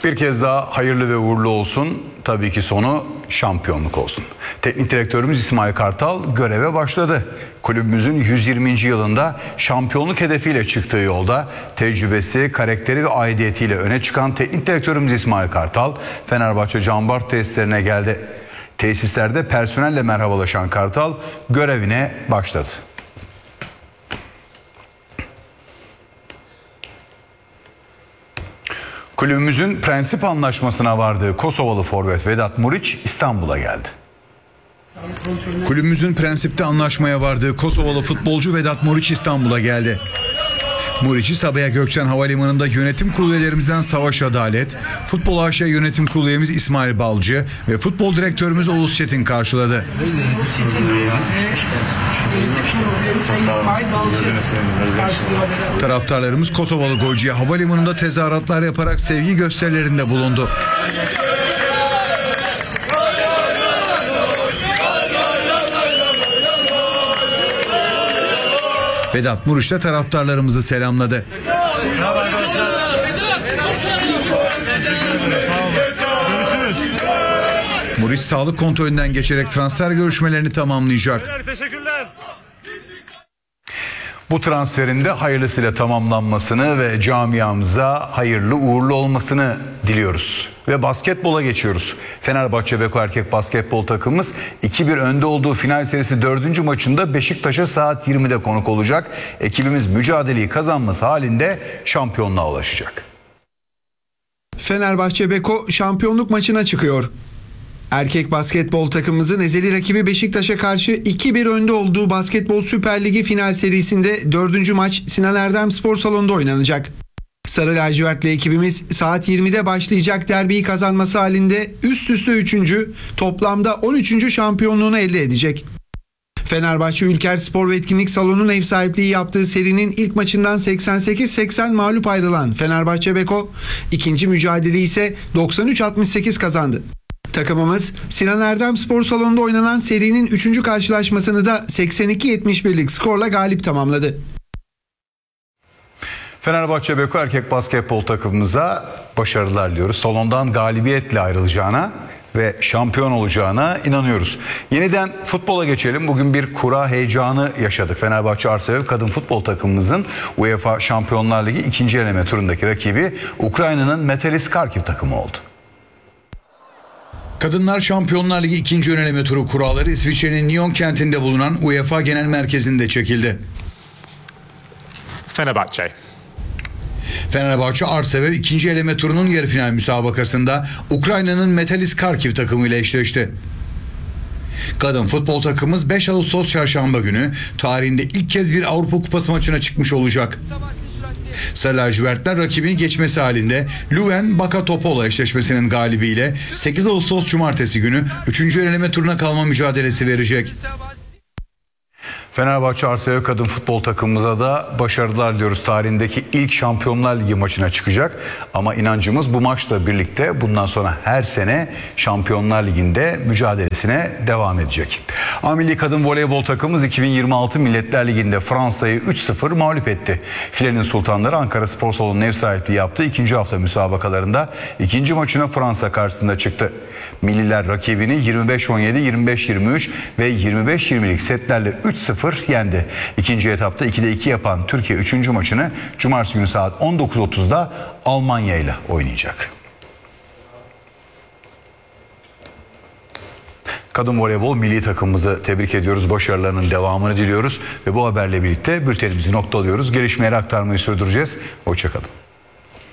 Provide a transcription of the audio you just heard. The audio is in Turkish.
Bir kez daha hayırlı ve uğurlu olsun. Tabii ki sonu şampiyonluk olsun. Teknik direktörümüz İsmail Kartal göreve başladı. Kulübümüzün 120. yılında şampiyonluk hedefiyle çıktığı yolda tecrübesi, karakteri ve aidiyetiyle öne çıkan teknik direktörümüz İsmail Kartal, Fenerbahçe Canbart tesislerine geldi. Tesislerde personelle merhabalaşan Kartal görevine başladı. Kulübümüzün prensip anlaşmasına vardığı Kosovalı forvet Vedat Muriç İstanbul'a geldi. Kulübümüzün prensipte anlaşmaya vardığı Kosovalı futbolcu Vedat Muriç İstanbul'a geldi. Muriç'i Sabiha Gökçen Havalimanı'nda yönetim kurulu üyelerimizden Savaş Adalet, Futbol AŞ yönetim kurulu üyemiz İsmail Balcı ve futbol direktörümüz Oğuz Çetin karşıladı. Taraftarlarımız Kosovalı golcüye havalimanında tezahüratlar yaparak sevgi gösterilerinde bulundu. Vedat Muriç de taraftarlarımızı selamladı. Muriç sağlık kontrolünden geçerek transfer görüşmelerini tamamlayacak. Teşekkürler. Bu transferin de hayırlısıyla tamamlanmasını ve camiamıza hayırlı uğurlu olmasını diliyoruz. Ve basketbola geçiyoruz. Fenerbahçe Beko erkek basketbol takımımız 2-1 önde olduğu final serisi 4. maçında Beşiktaş'a saat 20'de konuk olacak. Ekibimiz mücadeleyi kazanması halinde şampiyonluğa ulaşacak. Fenerbahçe Beko şampiyonluk maçına çıkıyor. Erkek basketbol takımımızın ezeli rakibi Beşiktaş'a karşı 2-1 önde olduğu Basketbol Süper Ligi final serisinde 4. maç Sinan Erdem Spor Salonu'nda oynanacak. Sarı lacivertli ekibimiz saat 20'de başlayacak derbiyi kazanması halinde üst üste 3. toplamda 13. şampiyonluğunu elde edecek. Fenerbahçe Ülker Spor ve Etkinlik Salonu'nun ev sahipliği yaptığı serinin ilk maçından 88-80 mağlup ayrılan Fenerbahçe Beko, ikinci mücadeleyi ise 93-68 kazandı. Takımımız Sinan Erdem Spor Salonu'nda oynanan serinin 3. karşılaşmasını da 82-71'lik skorla galip tamamladı. Fenerbahçe Beko erkek basketbol takımımıza başarılar diliyoruz. Salondan galibiyetle ayrılacağına ve şampiyon olacağına inanıyoruz. Yeniden futbola geçelim. Bugün bir kura heyecanı yaşadık. Fenerbahçe Arsev kadın futbol takımımızın UEFA Şampiyonlar Ligi 2. eleme turundaki rakibi Ukrayna'nın Metalist Kharkiv takımı oldu. Kadınlar Şampiyonlar Ligi 2. eleme turu kuralları İsviçre'nin Nyon kentinde bulunan UEFA Genel Merkezi'nde çekildi. Fenerbahçe Arsev 2. eleme turunun yarı final müsabakasında Ukrayna'nın Metalist Kharkiv takımıyla eşleşti. Kadın futbol takımımız 5 Ağustos çarşamba günü tarihinde ilk kez bir Avrupa Kupası maçına çıkmış olacak. Sarı lacivertler rakibini geçmesi halinde Leuven-Baka Topolo eşleşmesinin galibiyle 8 Ağustos cumartesi günü 3. eleme turuna kalma mücadelesi verecek. Fenerbahçe Arsev kadın futbol takımımıza da başarılar diliyoruz. Tarihindeki ilk Şampiyonlar Ligi maçına çıkacak. Ama inancımız bu maçla birlikte bundan sonra her sene Şampiyonlar Ligi'nde mücadelesine devam edecek. A-Milli Kadın Voleybol takımımız 2026 Milletler Ligi'nde Fransa'yı 3-0 mağlup etti. Filenin Sultanları Ankara Spor Salonu'nun ev sahipliği yaptığı 2. hafta müsabakalarında 2. maçına Fransa karşısında çıktı. Milliler rakibini 25-17, 25-23 ve 25-20'lik setlerle 3-0 yendi. İkinci etapta 2'de 2 yapan Türkiye 3. maçını Cumartesi günü saat 19.30'da Almanya ile oynayacak. Kadın voleybol milli takımımızı tebrik ediyoruz. Başarılarının devamını diliyoruz ve bu haberle birlikte bültenimizi noktalıyoruz. Gelişmeleri aktarmayı sürdüreceğiz. Hoşça kalın.